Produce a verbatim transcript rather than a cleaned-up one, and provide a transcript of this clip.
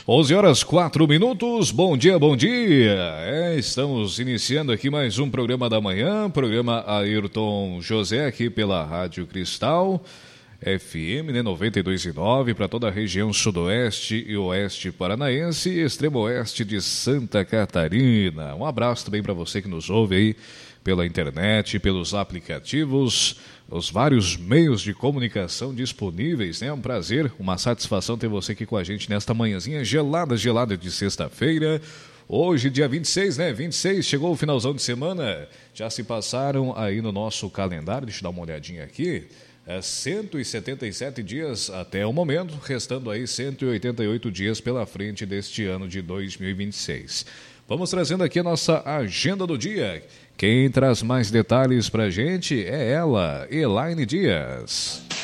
onze horas, quatro minutos, bom dia, bom dia. É, estamos iniciando aqui mais um programa da manhã, programa Ayrton José aqui pela Rádio Cristal, F M, né, noventa e dois vírgula nove para toda a região sudoeste e oeste paranaense e extremo oeste de Santa Catarina. Um abraço também para você que nos ouve aí pela internet, pelos aplicativos, os vários meios de comunicação disponíveis, né? É um prazer, uma satisfação ter você aqui com a gente nesta manhãzinha gelada, gelada de sexta-feira. Hoje, dia vinte e seis, né? vinte e seis, chegou o finalzão de semana. Já se passaram aí no nosso calendário, deixa eu dar uma olhadinha aqui. É cento e setenta e sete dias até o momento, restando aí cento e oitenta e oito dias pela frente deste ano de dois mil e vinte e seis. Vamos trazendo aqui a nossa agenda do dia. Quem traz mais detalhes pra gente é ela, Elaine Dias.